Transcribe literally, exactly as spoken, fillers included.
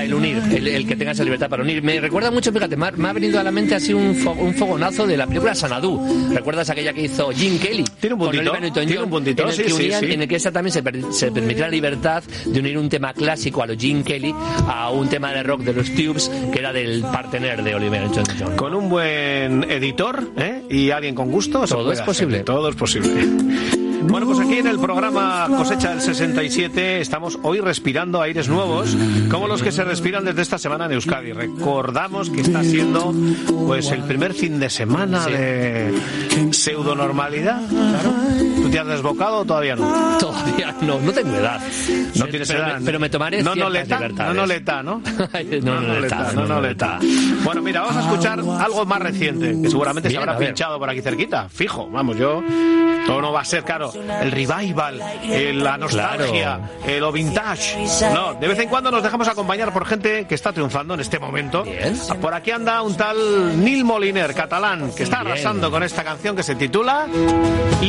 el unir, el, el que tenga esa libertad para unir. Me recuerda mucho, fíjate, me ha, me ha venido a la mente así un, fo, un fogonazo de la película Xanadu. ¿Recuerdas aquella que hizo Gene Kelly? Tiene un puntito, tiene un puntito, en el sí, que unían, sí, sí. En el que esa también se, per, se permitía la libertad de unir un tema clásico a lo Gene Kelly a un tema de rock de los Tubes, que era del partener de Oliver Newton-John. Con un buen editor, ¿eh? Y alguien con gusto, todo es posible. Hacer, todo es posible. Bueno, pues aquí en el programa Cosecha del sesenta y siete estamos hoy respirando aires nuevos, como los que se respiran desde esta semana en Euskadi. Recordamos que está siendo pues el primer fin de semana sí. de pseudonormalidad. Claro. ¿Tú te has desbocado o todavía no? Todavía no, no tengo edad. No tienes pero, edad. Me, pero me tomaré no, no ciertas libertades. No, no leta, ¿no? no, no, leta, no, no leta. Bueno, mira, vamos a escuchar algo más reciente, que seguramente Bien, se habrá pinchado por aquí cerquita. Fijo, vamos, yo... Todo no va a ser, claro, el revival, el, la nostalgia, claro. Lo vintage. No, de vez en cuando nos dejamos acompañar por gente que está triunfando en este momento. Bien. Por aquí anda un tal Nil Moliner, catalán, que está Bien. arrasando con esta canción que se titula...